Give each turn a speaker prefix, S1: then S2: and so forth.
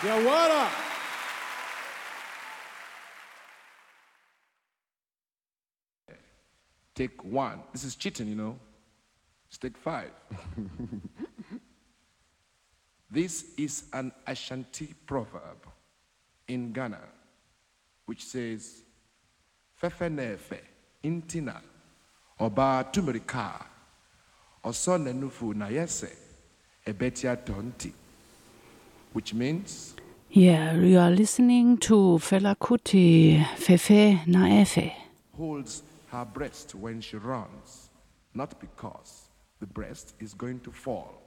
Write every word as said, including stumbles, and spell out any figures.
S1: Yeah, water.
S2: Take one. This is cheating, you know. Let's take five. This is an Ashanti proverb in Ghana, which says, Fefe nefe, intina, oba tumerika, oso nenufu na yese, ebetia tonti, which means,
S3: Yeah, you are listening to Fela Kuti, Fefe Naefe.
S2: holds her breast when she runs, not because the breast is going to fall,